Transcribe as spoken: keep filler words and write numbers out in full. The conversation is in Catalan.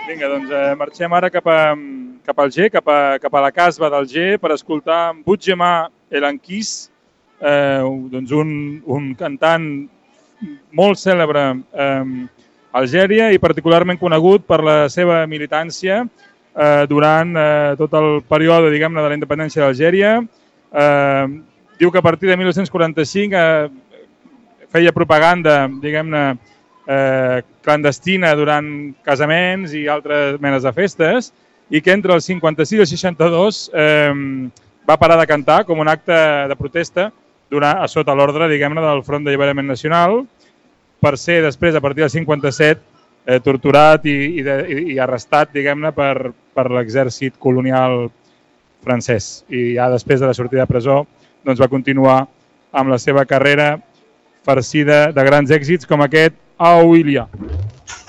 Vinga, doncs eh, marxem ara cap, a, cap al G, cap a, cap a la casba del G, per escoltar Butgemà Elanquís, eh, doncs un, un cantant molt cèlebre eh, a Algèria i particularment conegut per la seva militància eh, durant eh, tot el període, diguem-ne, de la independència d'Algèria. Eh, diu que a partir de mil nou-cents quaranta-cinc eh, feia propaganda, diguem-ne, eh, clandestina durant casaments i altres menes de festes i que entre el cinquanta-sis i el seixanta-dos eh, va parar de cantar com un acte de protesta durant, a sota l'ordre, diguem-ne, del Front d'Alliberament Nacional, per ser després, a partir del cinquanta-set, eh, torturat i, i, de, i, i arrestat, diguem-ne, per, per l'exèrcit colonial francès. I ja després de la sortida de presó doncs va continuar amb la seva carrera farcida de grans èxits com aquest Auilia.